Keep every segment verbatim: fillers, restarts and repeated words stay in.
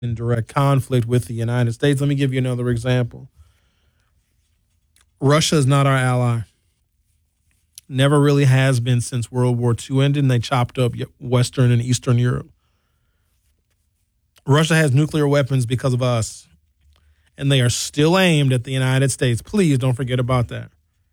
in direct conflict with the United States. Let me give you another example. Russia is not our ally. Never really has been since World War Two ended, and they chopped up Western and Eastern Europe. Russia has nuclear weapons because of us, and they are still aimed at the United States. Please don't forget about that.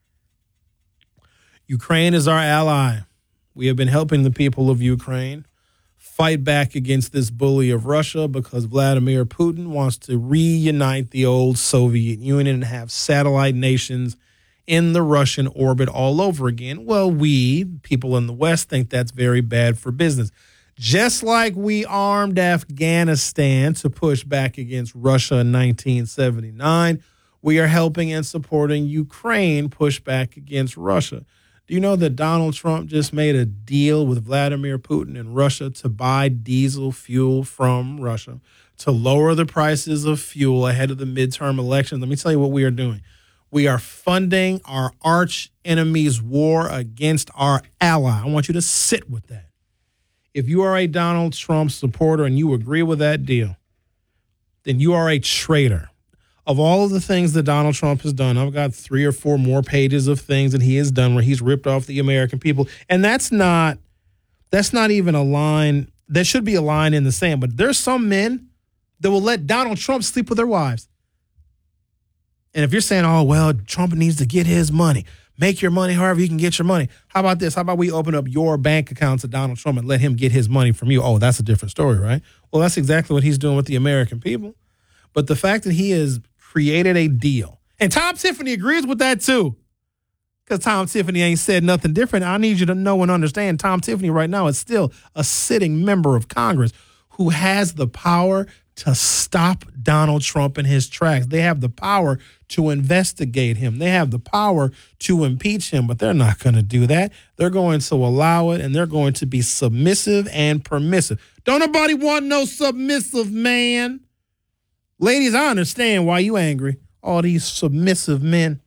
Ukraine is our ally. We have been helping the people of Ukraine fight back against this bully of Russia because Vladimir Putin wants to reunite the old Soviet Union and have satellite nations in the Russian orbit all over again. Well, we, people in the West, think that's very bad for business. Just like we armed Afghanistan to push back against Russia in nineteen seventy-nine, we are helping and supporting Ukraine push back against Russia. Do you know that Donald Trump just made a deal with Vladimir Putin and Russia to buy diesel fuel from Russia to lower the prices of fuel ahead of the midterm elections? Let me tell you what we are doing. We are funding our arch enemy's war against our ally. I want you to sit with that. If you are a Donald Trump supporter and you agree with that deal, then you are a traitor. Of all of the things that Donald Trump has done, I've got three or four more pages of things that he has done where he's ripped off the American people. And that's not that's not even a line. There should be a line in the sand. But there's some men that will let Donald Trump sleep with their wives. And if you're saying, oh, well, Trump needs to get his money, make your money however you can get your money. How about this? How about we open up your bank account to Donald Trump and let him get his money from you? Oh, that's a different story, right? Well, that's exactly what he's doing with the American people. But the fact that he is created a deal. And Tom Tiffany agrees with that too. Because Tom Tiffany ain't said nothing different. I need you to know and understand Tom Tiffany right now is still a sitting member of Congress who has the power to stop Donald Trump in his tracks. They have the power to investigate him. They have the power to impeach him, but they're not going to do that. They're going to allow it, and they're going to be submissive and permissive. Don't nobody want no submissive man. Ladies, I understand why you angry. All these submissive men.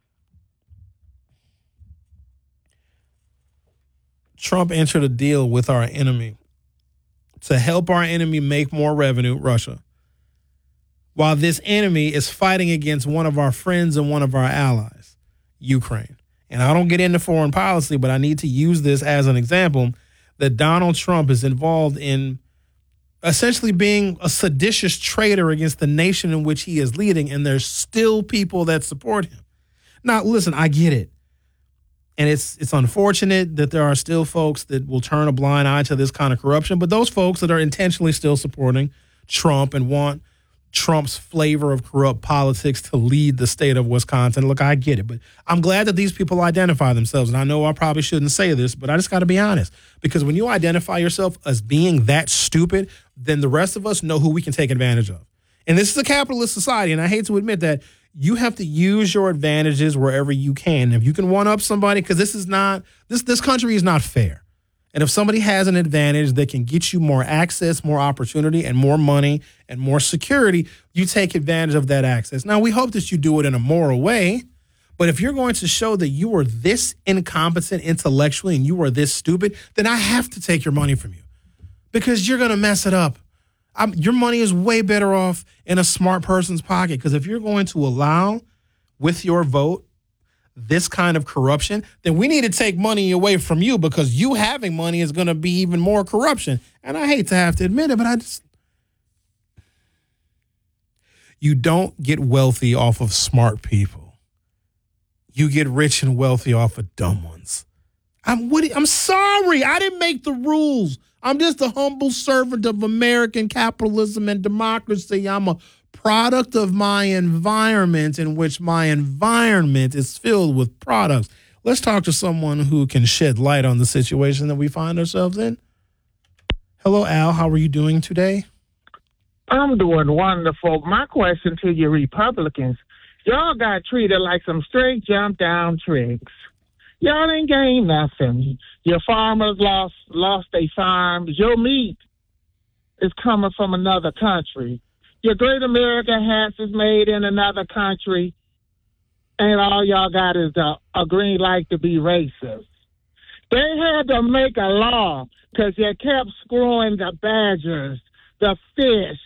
Trump entered a deal with our enemy to help our enemy make more revenue, Russia, while this enemy is fighting against one of our friends and one of our allies, Ukraine. And I don't get into foreign policy, but I need to use this as an example that Donald Trump is involved in essentially being a seditious traitor against the nation in which he is leading, and there's still people that support him. Now, listen, I get it. And it's it's unfortunate that there are still folks that will turn a blind eye to this kind of corruption, but those folks that are intentionally still supporting Trump and want Trump's flavor of corrupt politics to lead the state of Wisconsin, look, I get it. But I'm glad that these people identify themselves. And I know I probably shouldn't say this, but I just got to be honest. Because when you identify yourself as being that stupid, then the rest of us know who we can take advantage of. And this is a capitalist society, and I hate to admit that. You have to use your advantages wherever you can. If you can one-up somebody, because this is not, this this country is not fair. And if somebody has an advantage that can get you more access, more opportunity, and more money and more security, you take advantage of that access. Now, we hope that you do it in a moral way, but if you're going to show that you are this incompetent intellectually and you are this stupid, then I have to take your money from you because you're going to mess it up. I'm, your money is way better off in a smart person's pocket, because if you're going to allow with your vote this kind of corruption, then we need to take money away from you, because you having money is going to be even more corruption. And I hate to have to admit it, but I just, you don't get wealthy off of smart people. You get rich and wealthy off of dumb ones. I'm what, I'm sorry. I didn't make the rules. I'm just a humble servant of American capitalism and democracy. I'm a product of my environment, in which my environment is filled with products. Let's talk to someone who can shed light on the situation that we find ourselves in. Hello, Al. How are you doing today? I'm doing wonderful. My question to you Republicans, y'all got treated like some straight jump down tricks. Y'all ain't gained nothing. Your farmers lost lost their farms. Your meat is coming from another country. Your great American hats is made in another country. And all y'all got is a, a green light to be racist. They had to make a law because you kept screwing the badgers, the fish,